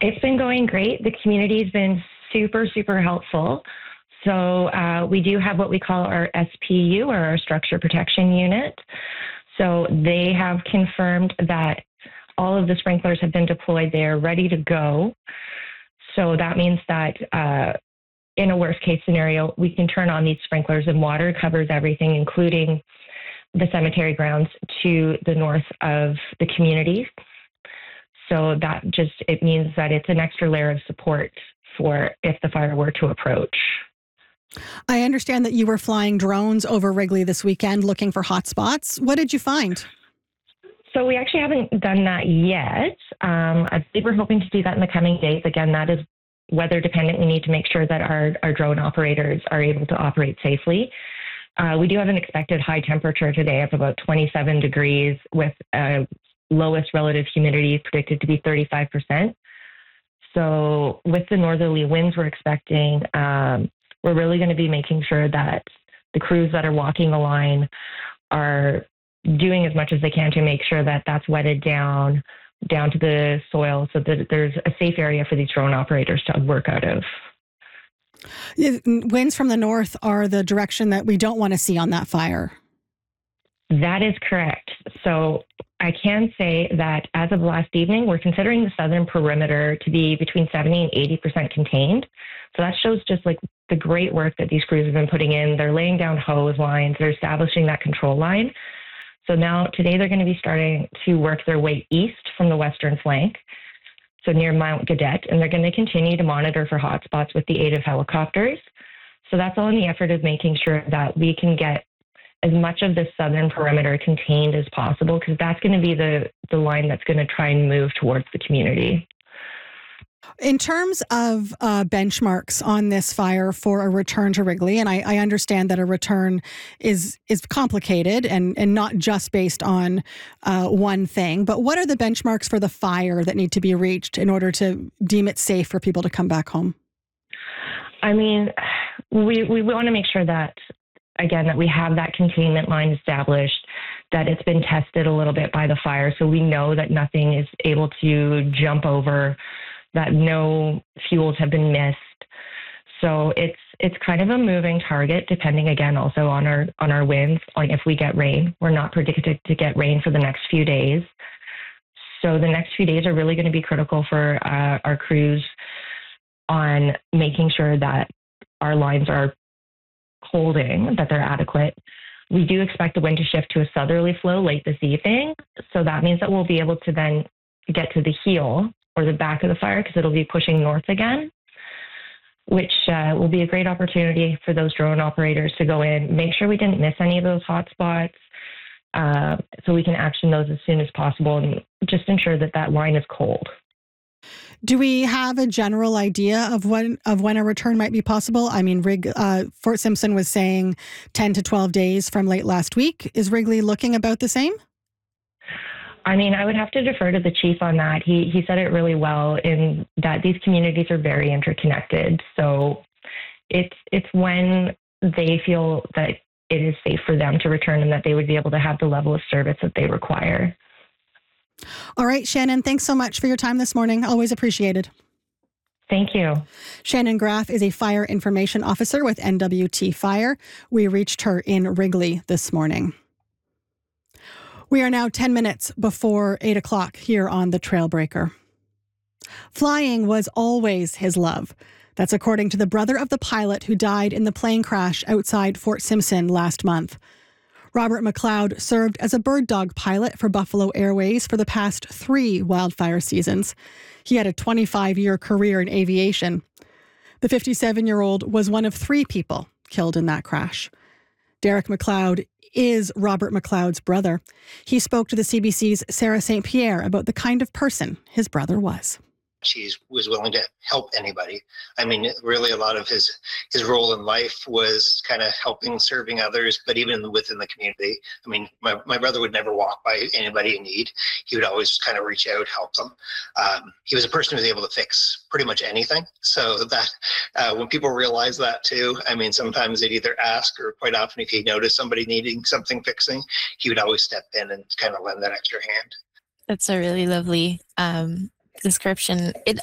It's been going great. The community's been super, super helpful. So we do have what we call our SPU, or our Structure Protection Unit. So they have confirmed that all of the sprinklers have been deployed. They are ready to go. So that means that in a worst case scenario, we can turn on these sprinklers and water covers everything, including the cemetery grounds to the north of the community. So it means that it's an extra layer of support for if the fire were to approach. I understand that you were flying drones over Wrigley this weekend looking for hotspots. What did you find? So we actually haven't done that yet. I think we're hoping to do that in the coming days. Again, that is weather dependent. We need to make sure that our drone operators are able to operate safely. We do have an expected high temperature today of about 27 degrees with lowest relative humidity predicted to be 35%. So with the northerly winds we're expecting, we're really going to be making sure that the crews that are walking the line are doing as much as they can to make sure that that's wetted down to the soil so that there's a safe area for these drone operators to work out of. Winds from the north are the direction that we don't want to see on that fire. That is correct. So I can say that as of last evening, we're considering the southern perimeter to be between 70 and 80% contained. So that shows just like the great work that these crews have been putting in. They're laying down hose lines. They're establishing that control line. So now today they're going to be starting to work their way east from the western flank, so near Mount Gadet, and they're going to continue to monitor for hotspots with the aid of helicopters. So that's all in the effort of making sure that we can get as much of the southern perimeter contained as possible, because that's going to be the line that's going to try and move towards the community. In terms of benchmarks on this fire for a return to Wrigley, and I understand that a return is complicated and not just based on one thing, but what are the benchmarks for the fire that need to be reached in order to deem it safe for people to come back home? I mean, we want to make sure that, again, that we have that containment line established, that it's been tested a little bit by the fire, so we know that nothing is able to jump over, that no fuels have been missed. So it's kind of a moving target, depending again also on our winds, on if we get rain. We're not predicted to get rain for the next few days. So the next few days are really going to be critical for our crews on making sure that our lines are holding, that they're adequate. We do expect the wind to shift to a southerly flow late this evening. So that means that we'll be able to then get to the heel or the back of the fire, because it'll be pushing north again, which will be a great opportunity for those drone operators to go in, make sure we didn't miss any of those hot spots, so we can action those as soon as possible and just ensure that that line is cold. Do we have a general idea of when a return might be possible? I mean, Fort Simpson was saying 10 to 12 days from late last week. Is Wrigley looking about the same? I mean, I would have to defer to the chief on that. He said it really well, in that these communities are very interconnected. So it's when they feel that it is safe for them to return and that they would be able to have the level of service that they require. All right, Shannon, thanks so much for your time this morning. Always appreciated. Thank you. Shannon Graff is a fire information officer with NWT Fire. We reached her in Wrigley this morning. We are now 10 minutes before 8 o'clock here on The Trailbreaker. Flying was always his love. That's according to the brother of the pilot who died in the plane crash outside Fort Simpson last month. Robert McLeod served as a bird dog pilot for Buffalo Airways for the past 3 wildfire seasons. He had a 25-year career in aviation. The 57-year-old was one of 3 people killed in that crash. Derek McLeod is Robert McLeod's brother. He spoke to the CBC's Sarah St. Pierre about the kind of person his brother was. She was willing to help anybody. I mean, really a lot of his role in life was kind of helping, serving others, but even within the community. I mean, my brother would never walk by anybody in need. He would always kind of reach out, help them. He was a person who was able to fix pretty much anything. So that when people realize that too, I mean, sometimes they'd either ask, or quite often if he noticed somebody needing something fixing, he would always step in and kind of lend that extra hand. That's a really lovely description. It